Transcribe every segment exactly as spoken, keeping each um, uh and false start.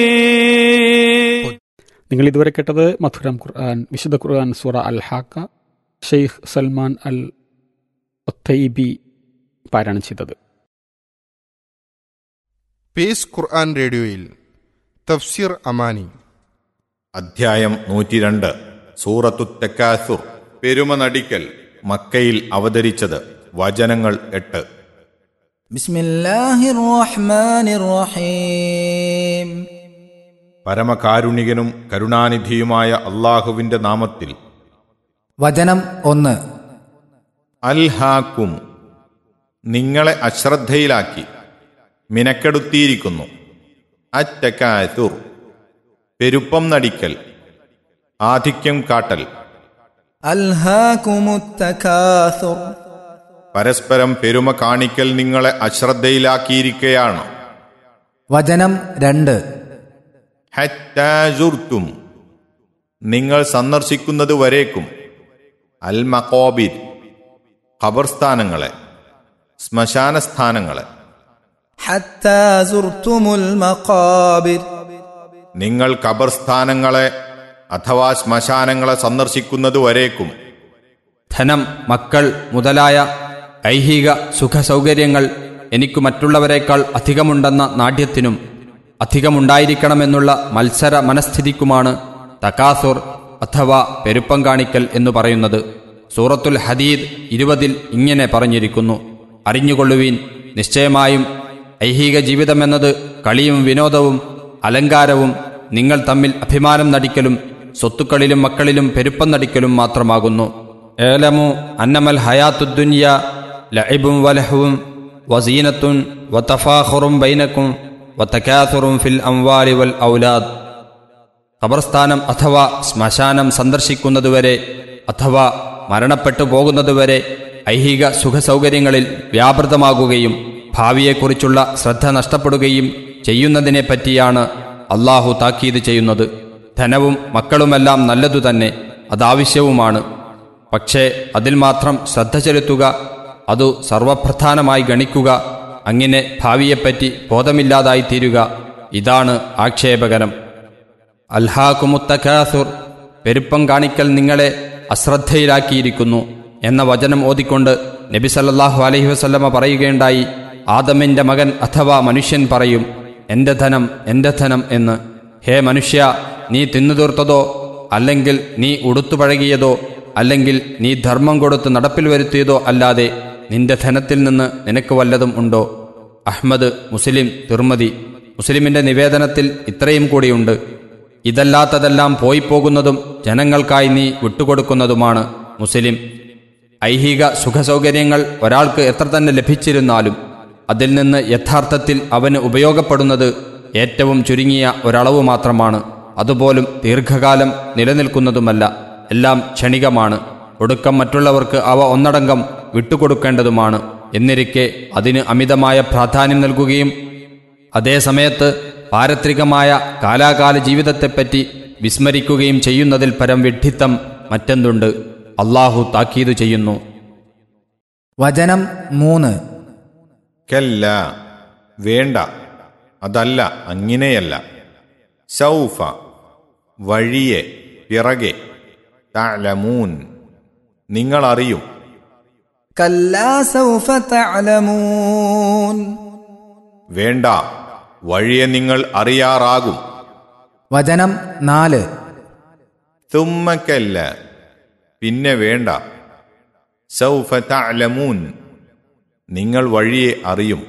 നിങ്ങൾ ഇതുവരെ കേട്ടത് മധുരം ഖുർആൻ, വിശുദ്ധ ഖുർആൻ സൂറ അൽ ഹാക്ക, ഷെയ്ഖ് സൽമാൻ അൽ ഒത്തൈബി പാരായണം ചെയ്തത്. പീസ് ഖുർആൻ റേഡിയോയിൽ തഫ്സീർ അമാനി അധ്യായം നൂറ്റിരണ്ട്. സൂറത്തു തക്കാസുർ, പെരുമ നടിക്കൽ. മക്കയിൽ അവതരിച്ചത്. വചനങ്ങൾ എട്ട്. ബിസ്മില്ലാഹിർ റഹ്മാനിർ റഹീം. പരമകാരുണികനും കരുണാനിധിയുമായ അള്ളാഹുവിന്റെ നാമത്തിൽ. വചനം ഒന്ന്. അൽഹാക്കും, നിങ്ങളെ അശ്രദ്ധയിലാക്കി, മിനക്കെടുത്തിയിരിക്കുന്നു. അത്തക്കാസുർ, പെരുപ്പം നടിക്കൽ, ആധിക്യം കാട്ടൽ. അൽഹാകുമുത് തകാസുർ, പരസ്പരം പെരുമ കാണിക്കൽ നിങ്ങളെ അശ്രദ്ധയിലാക്കിയിരിക്കുകയാണ്. വചനം രണ്ട്. ഹത്താ സുർത്തും, നിങ്ങൾ സന്ദർശിക്കുന്നത് വരേക്കും. അൽ മഖാബിർ, ഖബർസ്ഥാനങ്ങളെ, ശ്മശാനസ്ഥാനങ്ങളെ. ഹത്താ സുർത്തുമുൽ മഖാബിർ, നിങ്ങൾ ഖബർസ്ഥാനങ്ങളെ അഥവാ ശ്മശാനങ്ങളെ സന്ദർശിക്കുന്നത് വരേക്കും. ധനം, മക്കൾ മുതലായ ഐഹിക സുഖസൗകര്യങ്ങൾ എനിക്ക് മറ്റുള്ളവരെക്കാൾ അധികമുണ്ടെന്ന നാട്യത്തിനും അധികമുണ്ടായിരിക്കണമെന്നുള്ള മത്സര മനസ്ഥിതിക്കുമാണ് തകാസുർ അഥവാ പെരുപ്പം കാണിക്കൽ എന്നു പറയുന്നത്. സൂറത്തുൽ ഹദീദ് ഇരുപതിൽ ഇങ്ങനെ പറഞ്ഞിരിക്കുന്നു: അറിഞ്ഞുകൊള്ളുവീൻ, നിശ്ചയമായും ഐഹിക ജീവിതമെന്നത് കളിയും വിനോദവും അലങ്കാരവും നിങ്ങൾ തമ്മിൽ അഭിമാനം നടിക്കലും സ്വത്തുക്കളിലും മക്കളിലും പെരുപ്പം നടിക്കലും മാത്രമാകുന്നു. ഏലമു അന്നമൽ ഹയാത്തുദ്ദുനിയ ലഇബും വലഹുവും വസീനത്തുൻ വതഫാഖുറും ബൈനക്കും വതകാസുറും ഫിൽ അംവാലി വൽ ഔലാദ്. ഖബർസ്ഥാനം അഥവാ ശ്മശാനം സന്ദർശിക്കുന്നതുവരെ അഥവാ മരണപ്പെട്ടു പോകുന്നതുവരെ ഐഹിക സുഖസൗകര്യങ്ങളിൽ വ്യാപൃതമാകുകയും ഭാവിയെക്കുറിച്ചുള്ള ശ്രദ്ധ നഷ്ടപ്പെടുകയും ചെയ്യുന്നതിനെപ്പറ്റിയാണ് അള്ളാഹു താക്കീത് ചെയ്യുന്നത്. ധനവും മക്കളുമെല്ലാം നല്ലതു തന്നെ, അതാവശ്യവുമാണ്. പക്ഷേ അതിൽ മാത്രം ശ്രദ്ധ ചെലുത്തുക, അതു സർവപ്രധാനമായി ഗണിക്കുക, അങ്ങനെ ഭാവിയെപ്പറ്റി ബോധമില്ലാതായി തീരുക, ഇതാണ് ആക്ഷേപകരം. അൽഹാകുമുത് തകാസുർ, പെരുപ്പം കാണിക്കൽ നിങ്ങളെ അശ്രദ്ധയിലാക്കിയിരിക്കുന്നു എന്ന വചനം ഓതിക്കൊണ്ട് നബി സല്ലല്ലാഹു അലൈഹി വസല്ലമ പറയുകയുണ്ടായി: ആദമിന്റെ മകൻ അഥവാ മനുഷ്യൻ പറയും, എൻ്റെ ധനം, എൻ്റെ ധനം എന്ന്. ഹേ മനുഷ്യ, നീ തിന്നുതീർത്തതോ അല്ലെങ്കിൽ നീ ഉടുത്തുപഴകിയതോ അല്ലെങ്കിൽ നീ ധർമ്മം കൊടുത്ത് നടപ്പിൽ വരുത്തിയതോ അല്ലാതെ നിന്റെ ധനത്തിൽ നിന്ന് നിനക്ക് വല്ലതും ഉണ്ടോ? അഹ്മദ്, മുസ്ലിം, തിർമദി. മുസ്ലിമിന്റെ നിവേദനത്തിൽ ഇത്രയും കൂടിയുണ്ട്: ഇതല്ലാത്തതെല്ലാം പോയിപ്പോകുന്നതും ജനങ്ങൾക്കായി നീ വിട്ടുകൊടുക്കുന്നതുമാണ്. മുസ്ലിം. ഐഹിക സുഖസൗകര്യങ്ങൾ ഒരാൾക്ക് എത്ര തന്നെ ലഭിച്ചിരുന്നാലും അതിൽ നിന്ന് യഥാർത്ഥത്തിൽ അവന് ഉപയോഗപ്പെടുന്നത് ഏറ്റവും ചുരുങ്ങിയ ഒരളവ് മാത്രമാണ്. അതുപോലും ദീർഘകാലം നിലനിൽക്കുന്നതുമല്ല. എല്ലാം ക്ഷണികമാണ്. ഒടുക്കം മറ്റുള്ളവർക്ക് അവ ഒന്നടങ്കം വിട്ടുകൊടുക്കേണ്ടതുമാണ്. എന്നിരിക്കെ അതിന് അമിതമായ പ്രാധാന്യം നൽകുകയും അതേസമയത്ത് പാരത്രികമായ കാലാകാല ജീവിതത്തെപ്പറ്റി വിസ്മരിക്കുകയും ചെയ്യുന്നതിൽ പരം വിഡ്ഢിത്തം മറ്റെന്തുണ്ട്? അള്ളാഹു താക്കീത് ചെയ്യുന്നു. വചനം മൂന്ന്. കല്ല, വേണ്ട, അതല്ല, അങ്ങനെയല്ല. സൗഫ, വഴിയെ, പിറകെ. തഅലമൂൻ, നിങ്ങൾ അറിയും. കല്ലാ സൗഫ തഅലമൂൻ, വേണ്ട, വഴിയെ നിങ്ങൾ അറിയാറാകും. വചനം നാല്. തുമ്മ കല്ല, പിന്നെ വേണ്ട. സൗഫ തഅലമൂൻ, നിങ്ങൾ വഴിയെ അറിയും.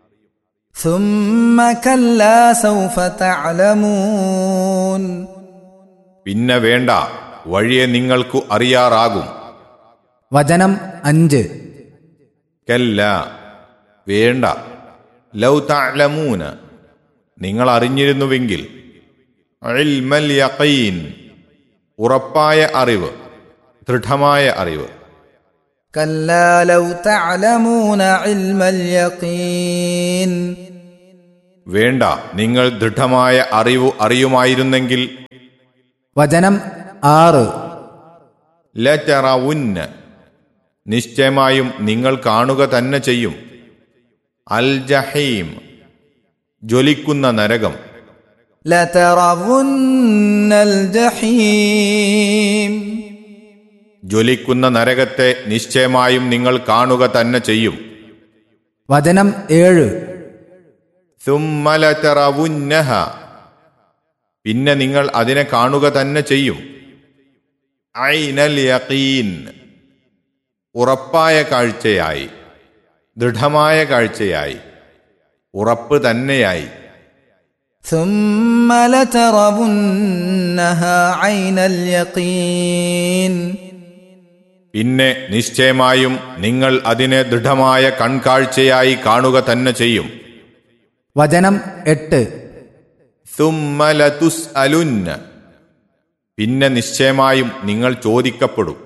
ثم كلا سوف تعلمون, പിന്നെ വേണ്ട, വഴിയെ നിങ്ങൾക്കു അറിയാറാകും. വചനം അഞ്ച്. കല്ല, വേണ്ട. ലൗ തഅലമൂന, നിങ്ങൾ അറിഞ്ഞിരുന്നുവെങ്കിൽ. ഇൽമൽ യഖീൻ, ഉറപ്പായ അറിവ്, ദൃഢമായ അറിവ്. كلا لو تعلمون علم اليقين, വേണ്ട, നിങ്ങൾ ദൃഢമായ അറിവ് അറിയുമായിരുന്നെങ്കിൽ. വചനം ആറ്. ലതറവുന്ന, നിശ്ചയമായും നിങ്ങൾ കാണുക തന്നെ ചെയ്യും. അൽ ജഹീം, ജ്വലിക്കുന്ന നരകം. لترون الجحيم ജ്വലിക്കുന്ന നരകത്തെ നിശ്ചയമായും നിങ്ങൾ കാണുക തന്നെ ചെയ്യും. വചനം ഏഴ്. ثُمَّ لَتَرَوُنَّهَا പിന്നെ നിങ്ങൾ അതിനെ കാണുക തന്നെ ചെയ്യും. ഐനൽ യഖീൻ ഉറപ്പായ കാഴ്ചയായി, ദൃഢമായ കാഴ്ചയായി, ഉറപ്പ് തന്നെയായി. ثم لترونها عين اليقين പിന്നെ നിശ്ചയമായും നിങ്ങൾ അതിനെ ദൃഢമായ കൺകാഴ്ചയായി കാണുക തന്നെ ചെയ്യും. വചനം എട്ട്. ثُمَّ لَتُسْأَلُنَّ പിന്നെ നിശ്ചയമായും നിങ്ങൾ ചോദിക്കപ്പെടും.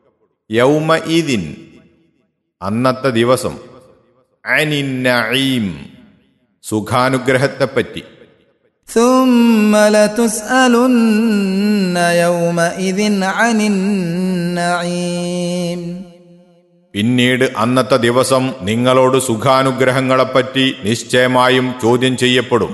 യൗമഇദിൻ അന്നത്തെ ദിവസം, അനിൻ നഈം സുഖാനുഗ്രഹത്തെപ്പറ്റി. ثم لتسألن يومئذ عن النعيم പിന്നീട് അന്നത്തെ ദിവസം നിങ്ങളോട് സുഖാനുഗ്രഹങ്ങളെപ്പറ്റി നിശ്ചയമായും ചോദ്യം ചെയ്യപ്പെടും.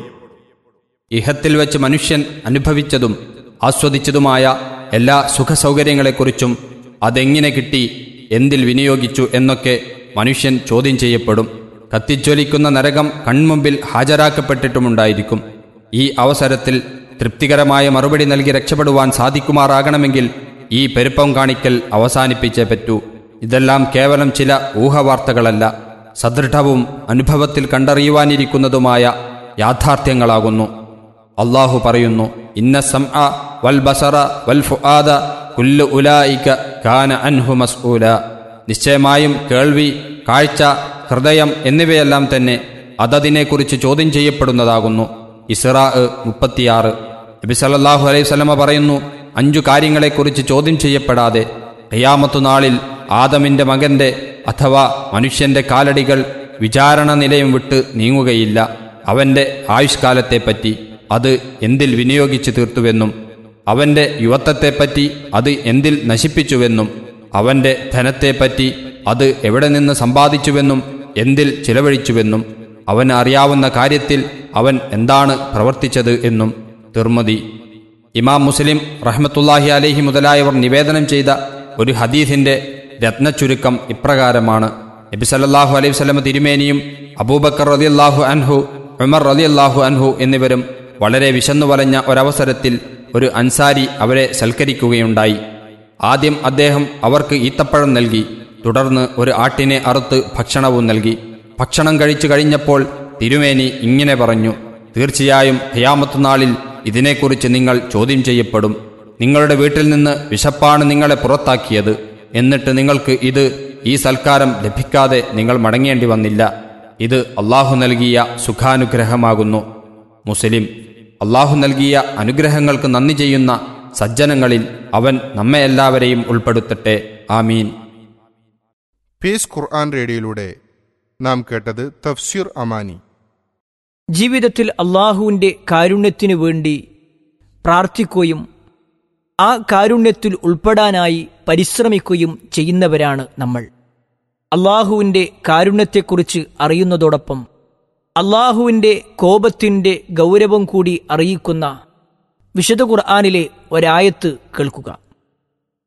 ഇഹത്തിൽ വെച്ച് മനുഷ്യൻ അനുഭവിച്ചതും ആസ്വദിച്ചതുമായ എല്ലാ സുഖസൗകര്യങ്ങളെക്കുറിച്ചും അതെങ്ങനെ കിട്ടി, എന്തിൽ വിനിയോഗിച്ചു എന്നൊക്കെ മനുഷ്യൻ ചോദ്യം ചെയ്യപ്പെടും. കത്തിജ്വലിക്കുന്ന നരകം കൺമുമ്പിൽ ഹാജരാക്കപ്പെട്ടിട്ടുമുണ്ടായിരിക്കും. ഈ അവസരത്തിൽ തൃപ്തികരമായ മറുപടി നൽകി രക്ഷപ്പെടുവാൻ സാധിക്കുമാറാകണമെങ്കിൽ ഈ പെരുപ്പം കാണിക്കൽ അവസാനിപ്പിച്ചേ പറ്റൂ. ഇതെല്ലാം കേവലം ചില ഊഹവാർത്തകളല്ല, സദൃഢവും അനുഭവത്തിൽ കണ്ടറിയുവാനിരിക്കുന്നതുമായ യാഥാർത്ഥ്യങ്ങളാകുന്നു. അള്ളാഹു പറയുന്നു, ഇന്ന സംഅ വൽ ബസറ വൽ ഫുആദ കുല്ലു ഉലായിക കാന അൻഹു മസ്ഊല നിശ്ചയമായും കേൾവി, കാഴ്ച, ഹൃദയം എന്നിവയെല്ലാം തന്നെ അതതിനെക്കുറിച്ച് ചോദ്യം ചെയ്യപ്പെടുന്നതാകുന്നു. ഇസ്റാ മുപ്പത്തിയാറ്. നബി സല്ലല്ലാഹു അലൈഹി വസല്ലമ പറയുന്നു, അഞ്ചു കാര്യങ്ങളെക്കുറിച്ച് ചോദ്യം ചെയ്യപ്പെടാതെ ഖിയാമത്തു നാളിൽ ആദമിന്റെ മകന്റെ അഥവാ മനുഷ്യന്റെ കാലടികൾ വിചാരണ നിലയം വിട്ട് നീങ്ങുകയില്ല. അവന്റെ ആയുഷ്കാലത്തെപ്പറ്റി, അത് എന്തിൽ വിനിയോഗിച്ചു തീർത്തുവെന്നും അവന്റെ യുവത്വത്തെപ്പറ്റി അത് എന്തിൽ നശിപ്പിച്ചുവെന്നും അവന്റെ ധനത്തെപ്പറ്റി അത് എവിടെ നിന്ന് സമ്പാദിച്ചുവെന്നും എന്തിൽ ചിലവഴിച്ചുവെന്നും അവന് അറിയാവുന്ന കാര്യത്തിൽ അവൻ എന്താണ് പ്രവർത്തിച്ചത് എന്നും. തിർമിദി. ഇമാം മുസ്ലിം റഹ്മത്തുള്ളാഹി അലൈഹി മുതലായവർ നിവേദനം ചെയ്ത ഒരു ഹദീസിന്റെ രത്നച്ചുരുക്കം ഇപ്രകാരമാണ്. നബി സല്ലല്ലാഹു അലൈഹി വസല്ലം തിരുമേനിയും അബൂബക്കർ റളിയല്ലാഹു അൻഹു, ഉമർ റളിയല്ലാഹു അൻഹു എന്നിവരും വളരെ വിശന്നു വലഞ്ഞ ഒരവസരത്തിൽ ഒരു അൻസാരി അവരെ സൽക്കരിക്കുകയുണ്ടായി. ആദ്യം അദ്ദേഹം അവർക്ക് ഈത്തപ്പഴം നൽകി, തുടർന്ന് ഒരു ആട്ടിനെ അറുത്ത് ഭക്ഷണവും നൽകി. ഭക്ഷണം കഴിച്ചു കഴിഞ്ഞപ്പോൾ തിരുമേനി ഇങ്ങനെ പറഞ്ഞു, തീർച്ചയായും ഖിയാമത്ത് നാളിൽ ഇതിനെക്കുറിച്ച് നിങ്ങൾ ചോദ്യം ചെയ്യപ്പെടും. നിങ്ങളുടെ വീട്ടിൽ നിന്ന് വിശപ്പാണ് നിങ്ങളെ പുറത്താക്കിയത്, എന്നിട്ട് നിങ്ങൾക്ക് ഇത് ഈ സൽക്കാരം ലഭിക്കാതെ നിങ്ങൾ മടങ്ങേണ്ടി വന്നില്ല. ഇത് അള്ളാഹു നൽകിയ സുഖാനുഗ്രഹമാകുന്നു. മുസ്ലിം. അള്ളാഹു നൽകിയ അനുഗ്രഹങ്ങൾക്ക് നന്ദി ചെയ്യുന്ന സജ്ജനങ്ങളിൽ അവൻ നമ്മെ എല്ലാവരെയും ഉൾപ്പെടുത്തട്ടെ. ആമീൻ. പീസ് ഖുർആൻ റേഡിയോയിലൂടെ നാം കേട്ടത് തഫ്സീർ അമാനി. ജീവിതത്തിൽ അള്ളാഹുവിൻ്റെ കാരുണ്യത്തിനു വേണ്ടി പ്രാർത്ഥിക്കുകയും ആ കാരുണ്യത്തിൽ ഉൾപ്പെടാനായി പരിശ്രമിക്കുകയും ചെയ്യുന്നവരാണ് നമ്മൾ. അള്ളാഹുവിൻ്റെ കാരുണ്യത്തെക്കുറിച്ച് അറിയുന്നതോടൊപ്പം അള്ളാഹുവിൻ്റെ കോപത്തിൻ്റെ ഗൗരവം കൂടി അറിയിക്കുന്ന വിശുദ്ധ ഖുർആനിലെ ഒരായത്ത് കേൾക്കുക.